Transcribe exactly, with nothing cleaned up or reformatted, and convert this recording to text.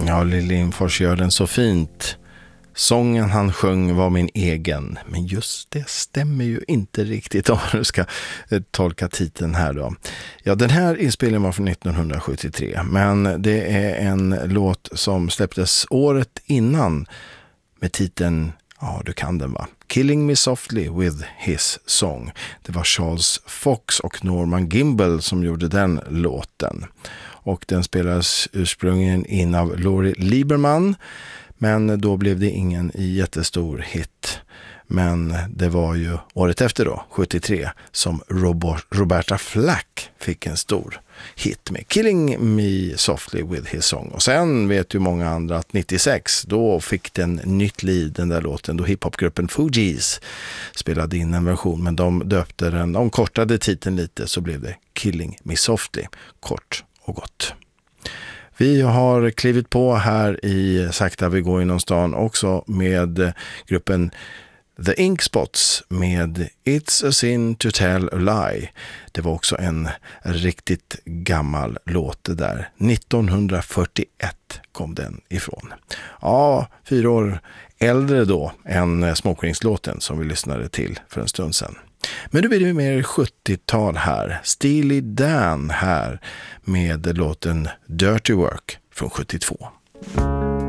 Ja, Lill Lindfors gör den så fint. Sången han sjöng var min egen, men just det stämmer ju inte riktigt om du ska tolka titeln här då. Ja, den här inspelningen var från nittonhundrasjuttiotre, men det är en låt som släpptes året innan med titeln, ja du kan den va, Killing Me Softly with His Song. Det var Charles Fox och Norman Gimbel som gjorde den låten. Och den spelades ursprungligen in av Laurie Lieberman, men då blev det ingen jättestor hit. Men det var ju året efter då, sjuttiotre, som Robert, Roberta Flack fick en stor hit med Killing Me Softly with His Song. Och sen vet ju många andra att nittiosex, då fick den nytt liv, den där låten, då hiphopgruppen Fugees spelade in en version, men de döpte den, de kortade titeln lite, så blev det Killing Me Softly, kort och gott. Vi har klivit på här i Sakta vi går inom stan också med gruppen The Ink Spots med It's a Sin to Tell a Lie. Det var också en riktigt gammal låt det där. nittonhundrafyrtioett kom den ifrån. Ja, fyra år äldre då än Smokeringslåten som vi lyssnade till för en stund sedan. Men nu blir det mer sjuttiotal här. Steely Dan här med låten Dirty Work från sjuttiotvå.